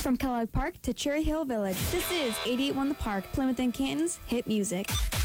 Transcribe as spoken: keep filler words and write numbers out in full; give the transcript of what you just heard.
From Kellogg Park to Cherry Hill Village, this is eighty-eight point one The Park, Plymouth and Canton's hit music.